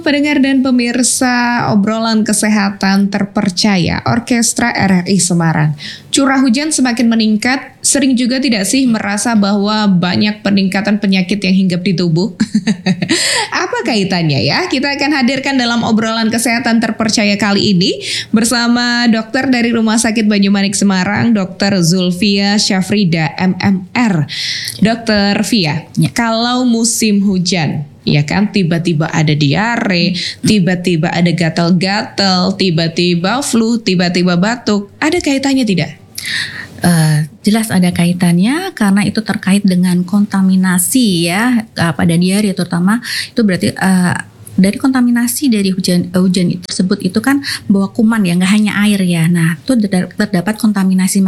pendengar dan pemirsa obrolan kesehatan terpercaya Orkestra RRI Semarang. Curah hujan semakin meningkat, sering juga tidak sih merasa bahwa banyak peningkatan penyakit yang hinggap di tubuh? Apa kaitannya ya? Kita akan hadirkan dalam obrolan kesehatan terpercaya kali ini bersama dokter dari Rumah Sakit Banyumanik Semarang, Dr. Zulfia Syafrida MMR. Dr. Fia, kalau musim hujan, ya kan, tiba-tiba ada diare, tiba-tiba ada gatal-gatal, tiba-tiba flu, tiba-tiba batuk. Ada kaitannya tidak? Jelas ada kaitannya karena itu terkait dengan kontaminasi ya pada diare terutama. Itu berarti dari kontaminasi dari hujan tersebut itu kan bawa kuman ya, nggak hanya air ya. Nah itu terdapat kontaminasi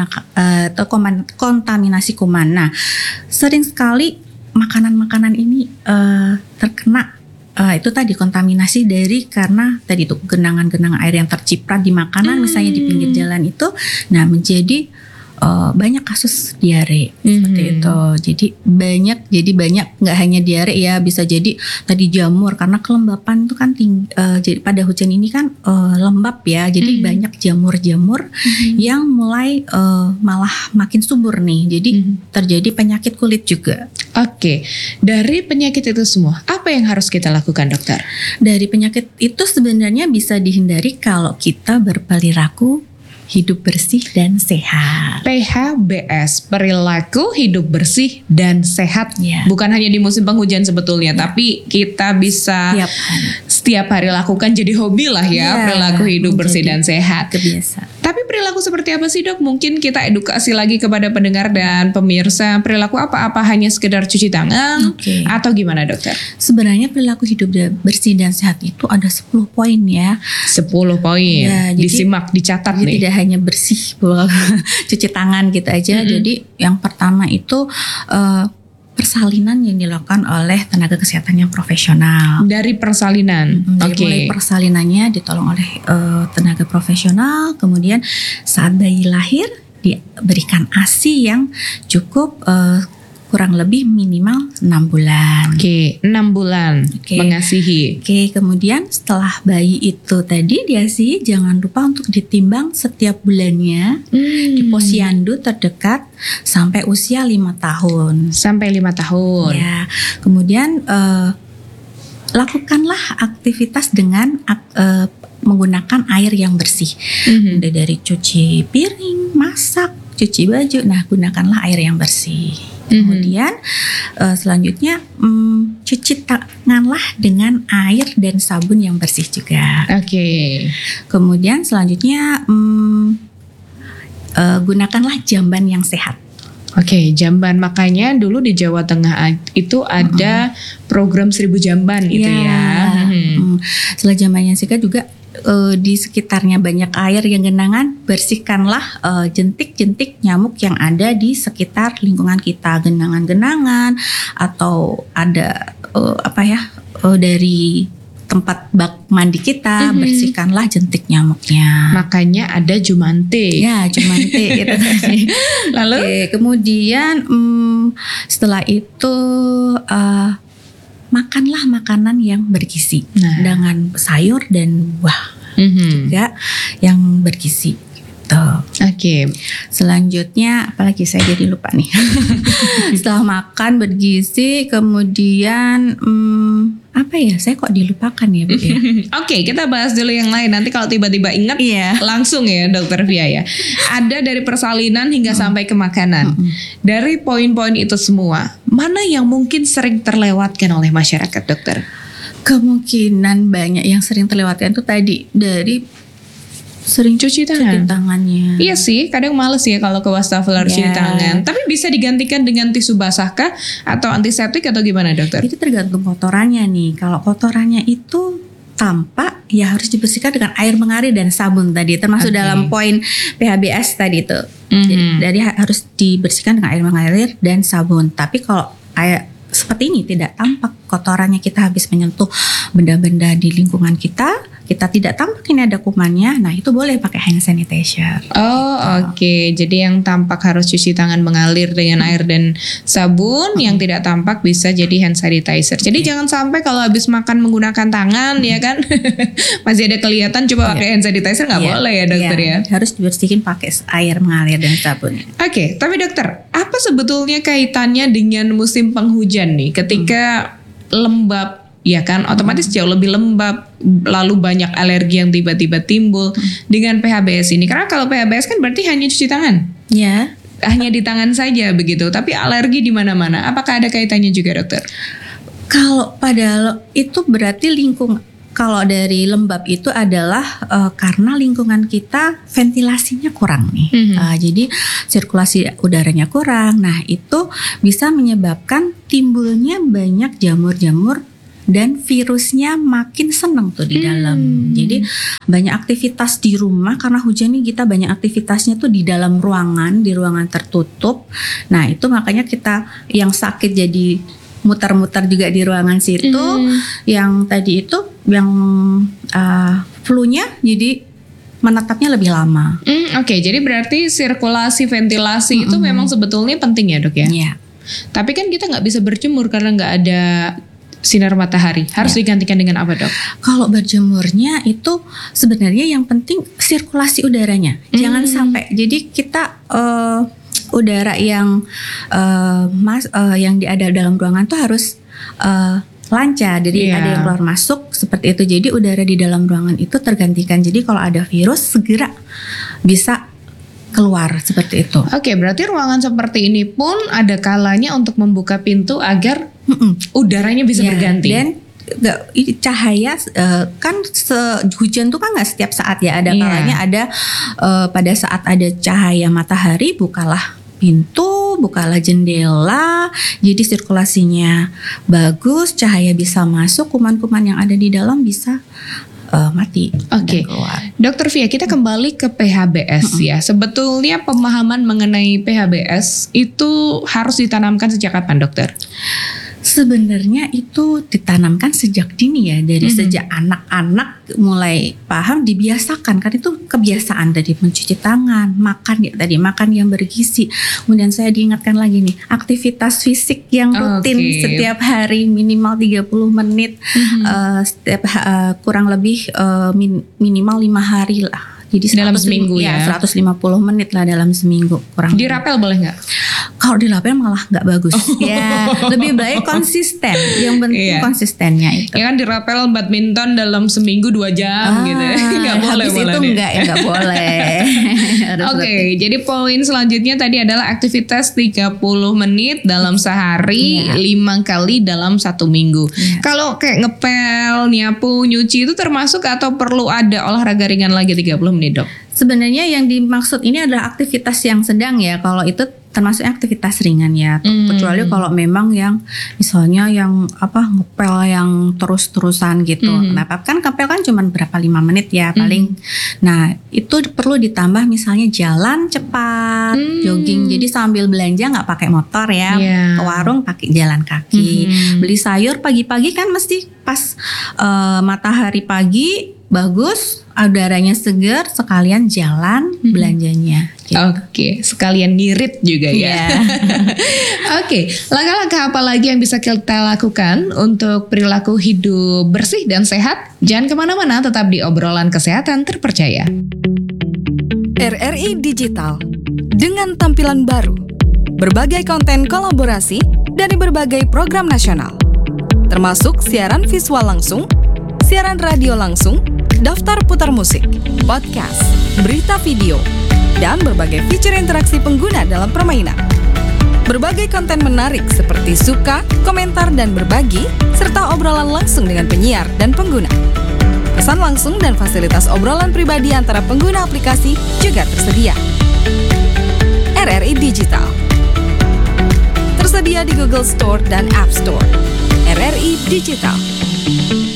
kontaminasi kuman. Nah sering sekali makanan-makanan ini terkena itu tadi kontaminasi dari karena tadi itu genangan-genangan air yang terciprat di makanan misalnya di pinggir jalan itu, nah menjadi banyak kasus diare seperti itu. Jadi banyak nggak hanya diare ya, bisa jadi tadi jamur karena kelembapan itu kan jadi pada hujan ini kan lembab ya, jadi banyak jamur-jamur yang mulai malah makin subur nih, jadi terjadi penyakit kulit juga. Oke, dari penyakit itu semua, apa yang harus kita lakukan, dokter? Dari penyakit itu sebenarnya bisa dihindari kalau kita berperilaku hidup bersih dan sehat. PHBS, perilaku hidup bersih dan sehat. Bukan hanya di musim penghujan sebetulnya, tapi kita bisa setiap hari lakukan, jadi hobi lah ya, perilaku hidup bersih dan sehat. Kebiasaan. Tapi perilaku seperti apa sih, dok? Mungkin kita edukasi lagi kepada pendengar dan pemirsa. Perilaku apa hanya sekedar cuci tangan atau gimana, dokter? Sebenarnya perilaku hidup bersih dan sehat itu ada 10 poin ya. 10 poin. Ya, disimak, dicatat nih. Tidak hanya bersih cuci tangan gitu aja. Jadi yang pertama itu persalinan yang dilakukan oleh tenaga kesehatan yang profesional. Dari persalinan, mulai persalinannya ditolong oleh tenaga profesional. Kemudian saat bayi lahir diberikan ASI yang cukup kurang lebih minimal 6 bulan. 6 bulan mengasihi. Kemudian setelah bayi itu tadi diasihi, jangan lupa untuk ditimbang setiap bulannya di posyandu terdekat sampai usia 5 tahun. Sampai 5 tahun. Ya. Kemudian lakukanlah aktivitas dengan menggunakan air yang bersih. Mulai dari cuci piring, masak, cuci baju. Nah, gunakanlah air yang bersih. Kemudian selanjutnya cuci tanganlah dengan air dan sabun yang bersih juga. Kemudian selanjutnya gunakanlah jamban yang sehat. Jamban, makanya dulu di Jawa Tengah itu ada program 1000 jamban itu ya. Setelah jamban yang sehat juga di sekitarnya banyak air yang genangan, bersihkanlah jentik-jentik nyamuk yang ada di sekitar lingkungan kita, genangan-genangan atau ada dari tempat bak mandi kita, bersihkanlah jentik nyamuknya. Makanya ada Jumante. Ya, Jumante itu tadi. Lalu kemudian setelah itu makanlah makanan yang bergizi dengan sayur dan buah juga yang bergizi. Selanjutnya apalagi saya jadi lupa nih. Setelah makan bergizi, kemudian saya kok dilupakan ya, Bu ya. Kita bahas dulu yang lain. Nanti kalau tiba-tiba ingat langsung ya, Dokter Fia ya. Ada dari persalinan hingga sampai ke makanan. Dari poin-poin itu semua, mana yang mungkin sering terlewatkan oleh masyarakat, dokter? Kemungkinan banyak yang sering terlewatkan itu tadi dari sering cuci tangannya. Iya sih, kadang males ya kalau ke wastafel harus cuci tangan. Tapi bisa digantikan dengan tisu basah kah atau antiseptik atau gimana, dokter? Itu tergantung kotorannya nih. Kalau kotorannya itu tampak, ya harus dibersihkan dengan air mengalir dan sabun tadi, termasuk dalam poin PHBS tadi itu. Jadi harus dibersihkan dengan air mengalir dan sabun. Tapi kalau air seperti ini tidak tampak kotorannya, kita habis menyentuh benda-benda di lingkungan kita tidak tampak ini ada kumannya, nah itu boleh pakai hand sanitizer. Oh oke. Jadi yang tampak harus cuci tangan mengalir dengan air dan sabun, yang tidak tampak bisa jadi hand sanitizer. Jadi jangan sampai kalau habis makan menggunakan tangan ya kan, masih ada kelihatan coba pakai hand sanitizer, nggak boleh ya dokter ya. Harus dibersihin pakai air mengalir dan sabun. Oke, tapi dokter, apa sebetulnya kaitannya dengan musim penghujan nih? Ketika lembab, ya kan, otomatis jauh lebih lembab, lalu banyak alergi yang tiba-tiba timbul dengan PHBS ini. Karena kalau PHBS kan berarti hanya cuci tangan. Ya. Hanya di tangan saja begitu, tapi alergi di mana-mana. Apakah ada kaitannya juga, dokter? Kalau pada itu berarti kalau dari lembab itu adalah karena lingkungan kita ventilasinya kurang nih. Jadi sirkulasi udaranya kurang. Nah, itu bisa menyebabkan timbulnya banyak jamur-jamur dan virusnya makin seneng tuh di dalam. Jadi banyak aktivitas di rumah, karena hujan nih kita banyak aktivitasnya tuh di dalam ruangan, di ruangan tertutup. Nah, itu makanya kita yang sakit jadi muter-muter juga di ruangan situ. Yang tadi itu yang flu-nya jadi menetapnya lebih lama. Oke, jadi berarti sirkulasi ventilasi itu memang sebetulnya penting ya, Dok ya? Iya. Tapi kan kita nggak bisa berjemur karena nggak ada sinar matahari. Harus digantikan dengan apa, Dok? Kalau berjemurnya itu sebenarnya yang penting sirkulasi udaranya. Jangan sampai, jadi kita udara yang yang ada dalam ruangan tuh harus lancar. Jadi ada yang keluar masuk seperti itu. Jadi udara di dalam ruangan itu tergantikan. Jadi kalau ada virus segera bisa keluar seperti itu. Oke, berarti ruangan seperti ini pun ada kalanya untuk membuka pintu agar udaranya bisa berganti. Dan cahaya kan hujan tuh kan nggak setiap saat ya. Ada kalanya ada pada saat ada cahaya matahari, bukalah pintu, bukalah jendela. Jadi sirkulasinya bagus, cahaya bisa masuk, kuman-kuman yang ada di dalam bisa mati. Oke. Dokter Via, kita kembali ke PHBS ya. Sebetulnya pemahaman mengenai PHBS itu harus ditanamkan sejak kapan, dokter? Sebenarnya itu ditanamkan sejak dini ya, dari sejak anak-anak mulai paham, dibiasakan kan, itu kebiasaan tadi mencuci tangan, makan ya tadi, makan yang bergizi. Kemudian saya diingatkan lagi nih, aktivitas fisik yang rutin setiap hari minimal 30 menit, setiap kurang lebih minimal 5 hari lah. Jadi dalam seminggu ya 150 menit lah dalam seminggu kurang. Dirapel boleh nggak? Kalau dirapel malah nggak bagus. Ya, lebih baik konsisten. Yang penting konsistennya itu. Ya kan dirapel badminton dalam seminggu 2 jam gitu. Nggak boleh. Habis itu nggak boleh. Oke, jadi poin selanjutnya tadi adalah aktivitas 30 menit dalam sehari, 5 kali dalam 1 minggu. Kalau kayak ngepel, nyapu, nyuci itu termasuk atau perlu ada olahraga ringan lagi 30 menit, Dok? Sebenarnya yang dimaksud ini adalah aktivitas yang sedang ya. Kalau itu termasuk aktivitas ringan ya. Kecuali kalau memang yang misalnya yang ngepel yang terus-terusan gitu. Nah, kan ngepel kan cuma berapa 5 menit ya paling. Nah, itu perlu ditambah misalnya jalan cepat, jogging. Jadi sambil belanja nggak pakai motor ya. Ke warung pakai jalan kaki. Beli sayur pagi-pagi kan mesti pas matahari pagi bagus, udaranya segar, sekalian jalan belanjanya. Gitu. Oke, sekalian ngirit juga ya. Oke, langkah-langkah apa lagi yang bisa kita lakukan untuk perilaku hidup bersih dan sehat? Jangan kemana-mana, tetap di obrolan kesehatan terpercaya. RRI Digital dengan tampilan baru, berbagai konten kolaborasi dari berbagai program nasional, termasuk siaran visual langsung, siaran radio langsung, daftar putar musik, podcast, berita video, dan berbagai fitur interaksi pengguna dalam permainan. Berbagai konten menarik seperti suka, komentar, dan berbagi, serta obrolan langsung dengan penyiar dan pengguna. Pesan langsung dan fasilitas obrolan pribadi antara pengguna aplikasi juga tersedia. RRI Digital tersedia di Google Store dan App Store. RRI Digital.